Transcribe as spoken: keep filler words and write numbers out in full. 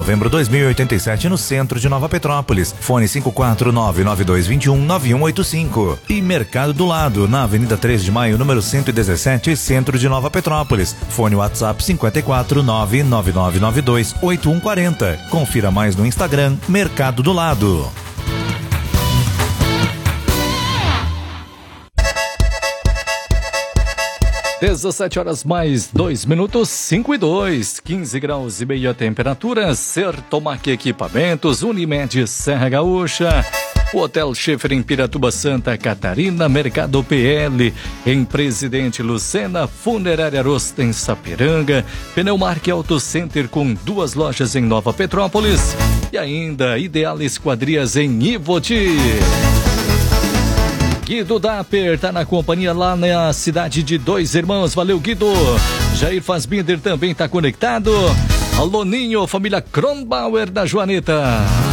novembro dois mil e oitenta e sete, no centro de Nova Petrópolis. Fone cinco quatro nove nove dois dois um nove um oito cinco. E Mercado do Lado, na Avenida três de Maio, número cento e dezessete, centro de Nova Petrópolis. Fone WhatsApp cinco quatro nove nove nove nove dois oito um quatro zero. Confira mais no Instagram Mercado do Lado. dezessete horas mais dois minutos, cinco e dois, quinze graus e meia temperatura. Sertomac Equipamentos, Unimed Serra Gaúcha, o Hotel Schiffer em Piratuba, Santa Catarina, Mercado P L em Presidente Lucena, Funerária Rosta em Sapiranga, Pneumark Auto Center com duas lojas em Nova Petrópolis e ainda Ideal Esquadrias em Ivoti. Guido Dapper tá na companhia lá na cidade de Dois Irmãos. Valeu, Guido. Jair Fassbinder também tá conectado. Alô, Ninho, família Kronbauer da Joaneta.